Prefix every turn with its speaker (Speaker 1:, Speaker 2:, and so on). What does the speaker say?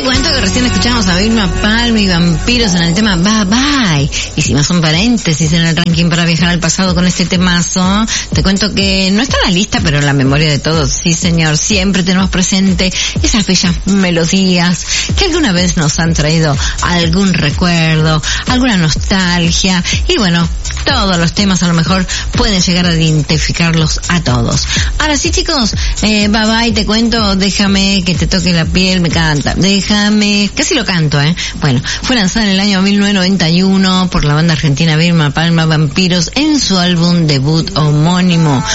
Speaker 1: cuento que recién escuchamos a Vilma Palma y Vampiros en el tema Bye Bye. Hicimos un paréntesis en el ranking para viajar al pasado con este temazo. Te cuento que no está en la lista, pero en la memoria de todos, sí señor, siempre tenemos presente esas bellas melodías que alguna vez nos han traído algún recuerdo, alguna nostalgia, y bueno, todos los temas a lo mejor pueden llegar a identificarlos a todos. Ahora sí, chicos, bye bye, te cuento, déjame que te toque la piel, me canta, déjame, casi lo canto, Bueno, fue lanzada en el año 1991 por la banda argentina Vilma Palma, Vampiros, en su álbum debut homónimo.